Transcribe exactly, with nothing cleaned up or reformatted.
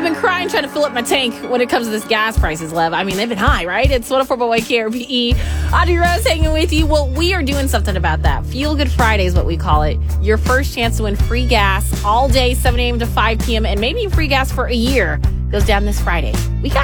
I've been crying trying to fill up my tank when it comes to this gas prices, Lev. I mean, they've been high, right? It's one oh four point one K R P E. Audrey Rose hanging with you. Well, we are doing something about that. Feel Good Friday is what we call it. Your first chance to win free gas all day, seven a.m. to five p.m., and maybe free gas for a year goes down this Friday. We got